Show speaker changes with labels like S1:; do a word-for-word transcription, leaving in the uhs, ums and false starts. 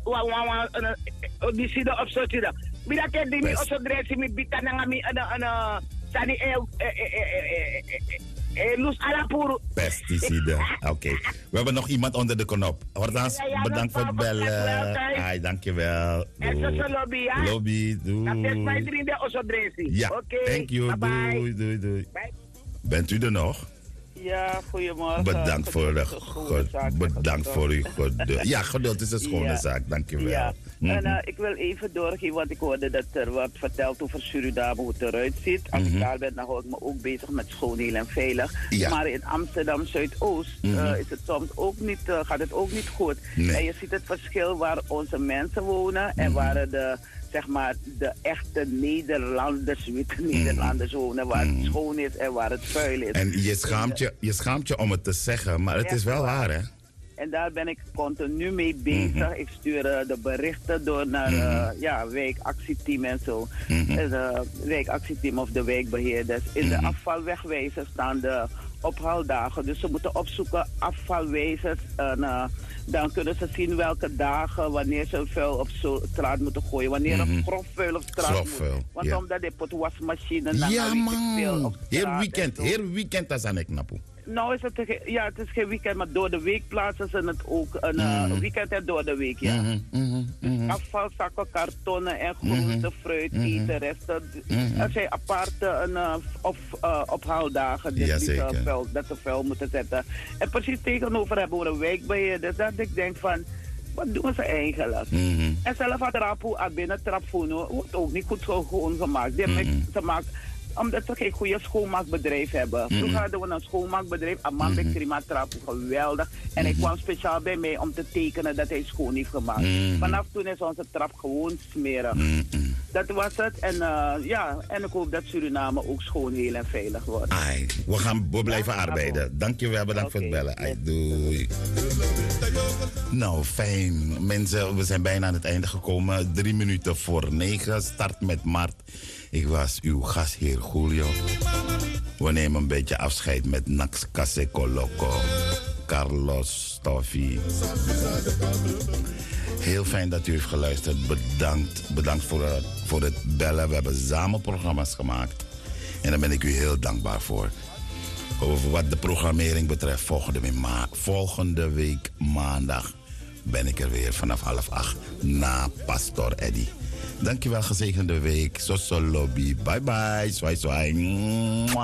S1: wa wa wa di sida op so sida. Bila ke di mi oso dresi mi bitana ngami ana ana sani e e lus ala puro.
S2: Pesticiden. Oké. Okay. We hebben nog iemand onder de knop. Hortans, ja, ja, bedankt voor het bellen. Ai, dankjewel.
S1: En zo zo lobby, ja.
S2: Lobby, doei.
S1: Dat is mijn vrienden oso dresi.
S2: Ja, oké. Okay. Thank you. Bye doei, doei, doei. Bye. Bent u er nog?
S3: Ja, goedemorgen.
S2: Bedankt voor de God, bedankt voor uw geduld. Ja, geduld is een schone ja. zaak, dankjewel. Ja.
S3: Mm-hmm. En uh, ik wil even doorgeven, want ik hoorde dat er wordt verteld over Suriname, hoe het eruit ziet. Als mm-hmm. ik daar ben, dan hou ik me ook bezig met schoon, heel en veilig. Ja. Maar in Amsterdam Zuidoost mm-hmm. uh, is het soms ook niet, uh, gaat het ook niet goed. Nee. En je ziet het verschil waar onze mensen wonen mm-hmm. en waar de... zeg maar, de echte Nederlanders, witte mm. Nederlanders wonen, waar mm. het schoon is en waar het vuil is.
S2: En je schaamt je, je, schaamt je om het te zeggen, maar het is wel waar, hè?
S3: En daar ben ik continu mee bezig. Mm-hmm. Ik stuur uh, de berichten door naar uh, mm-hmm. ja, wijkactieteam en zo. Mm-hmm. De wijkactieteam of de wijkbeheerders. In mm-hmm. de afvalwegwijzers staan de ophaaldagen. Dus ze moeten opzoeken afvalwijzers en... Uh, dan kunnen ze zien welke dagen, wanneer ze vuil op straat moeten gooien. Wanneer mm-hmm. een grof vuil op straat grof moet. Want ja. omdat de wasmachine...
S2: Ja man, heel weekend, heel weekend als aan ik napoe.
S3: Nou is het, ja, het is geen weekend, maar door de week plaatsen ze het ook. Een mm-hmm. uh, weekend en door de week, ja. Mm-hmm. Mm-hmm. Dus afvalzakken, kartonnen en groente, mm-hmm. fruit, mm-hmm. eten, resten. Mm-hmm. Er zijn aparte uh, of, uh, ophaaldagen dus ja, die ze vuil, dat ze vuil moeten zetten. En precies tegenover hebben we een wijkbeheerder. Dus dat ik denk van, wat doen ze eigenlijk? Mm-hmm. En zelf had Rapu aan binnen trapvoenen, wordt ook niet goed schoon gemaakt. Mm-hmm. Ze maakt... Omdat ze geen goede schoonmaakbedrijf hebben. Mm-hmm. Vroeger hadden we een schoonmaakbedrijf, Amambe mm-hmm. Klimaattrapu, geweldig. En mm-hmm. hij kwam speciaal bij mij om te tekenen dat hij schoon heeft gemaakt. Mm-hmm. Vanaf toen is onze trap gewoon smerig. Mm-hmm. Dat was het. En uh, ja, en ik hoop dat Suriname ook schoon, heel en veilig wordt.
S2: Ai, we gaan we blijven ja, arbeiden. Dankjewel, bedankt okay. voor het bellen. Ai, doei. Nou, fijn. Mensen, we zijn bijna aan het einde gekomen. Drie minuten voor negen. Start met Mart. Ik was uw gastheer Julio. We nemen een beetje afscheid met Nax Caseco Loco, Carlos Stoffi. Heel fijn dat u heeft geluisterd. Bedankt, bedankt voor, uh, voor het bellen. We hebben samen programma's gemaakt. En daar ben ik u heel dankbaar voor. Over wat de programmering betreft, volgende week, ma- volgende week maandag ben ik er weer vanaf half acht na Pastor Eddy. Dankjewel, gezegende week. Soso lobby. Bye bye. Swai swai.